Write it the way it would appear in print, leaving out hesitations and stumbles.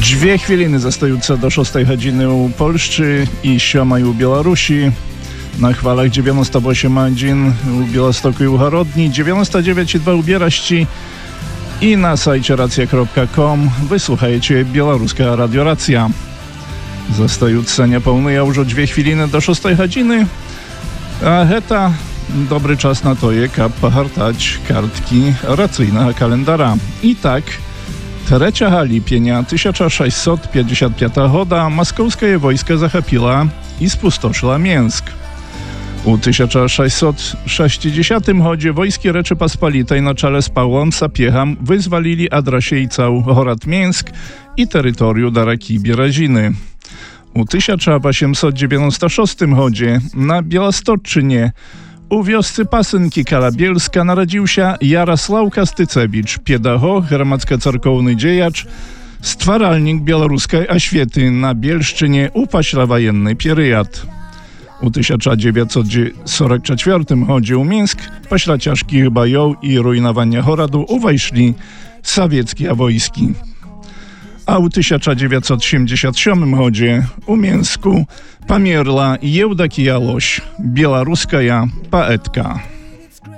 2 chwiliny zostające do 6 godziny u Polszczy i 7 u Białorusi. Na chwalach 98 godzin u Białegostoku i u Horodni, 99,2 u Bieraści i na sajcie racja.com wysłuchajcie Białoruska Radio Racja. Zostające niepełne już 2 chwiliny do 6 godziny, a heta dobry czas na to je, kap pohartać kartki racyjnego kalendara. I tak 3 lipienia 1655 года mosковskie wojska zachapila i spustoszyła Mińsk. U 1660 гоdzie wojski Rzeczypospolitej na czele z Pawłem Sapiechem wyzwalili od Rasiejców город Mińsk i terytorium do Raki Bieraziny. U 1896 гоdzie na Białostoczynie u wiosce Pasynki Kalabielska narodził się Jarosław Kastycewicz, pedagog, gromadzko-cerkowny dziejacz, stwaralnik białoruskiej oświety na Bielszczynie u poślawojenny period. U 1944 гоdzie u Mińsk, pośla ciężkich bojów i rujnowania gorodu, uwejszli sowieckie wojski. A u 1977 гоdzie u Mińsku pomierła Jewdokija Loś, białoruska poetka.